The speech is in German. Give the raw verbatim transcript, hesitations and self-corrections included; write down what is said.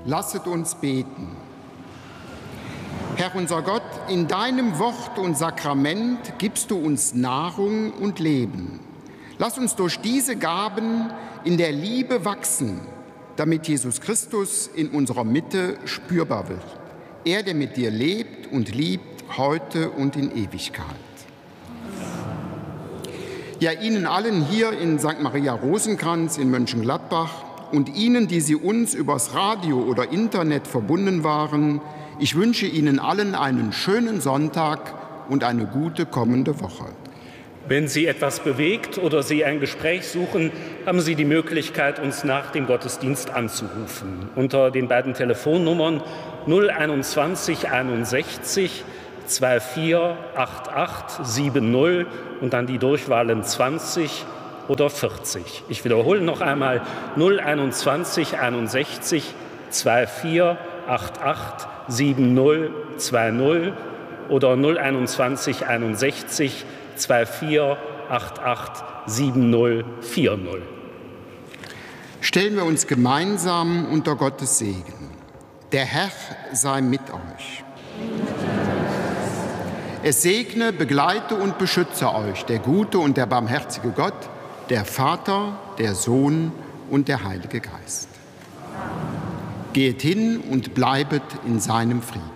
Lasset uns beten. Herr unser Gott, in deinem Wort und Sakrament gibst du uns Nahrung und Leben. Lass uns durch diese Gaben in der Liebe wachsen, damit Jesus Christus in unserer Mitte spürbar wird. Er, der mit dir lebt und liebt, heute und in Ewigkeit. Ja, Ihnen allen hier in Sankt Maria Rosenkranz in Mönchengladbach und Ihnen, die Sie uns übers Radio oder Internet verbunden waren, ich wünsche Ihnen allen einen schönen Sonntag und eine gute kommende Woche. Wenn Sie etwas bewegt oder Sie ein Gespräch suchen, haben Sie die Möglichkeit, uns nach dem Gottesdienst anzurufen. Unter den beiden Telefonnummern null einundzwanzig einundsechzig vierundzwanzig achtundachtzig siebzig und dann die Durchwahlen zwanzig oder vierzig. Ich wiederhole noch einmal null einundzwanzig einundsechzig vierundzwanzig achtundachtzig siebzig zwanzig oder null einundzwanzig einundsechzig vierundzwanzig achtundachtzig siebzig vierzig. Stellen wir uns gemeinsam unter Gottes Segen. Der Herr sei mit euch. Es segne, begleite und beschütze euch der gute und der barmherzige Gott, der Vater, der Sohn und der Heilige Geist. Geht hin und bleibet in seinem Frieden.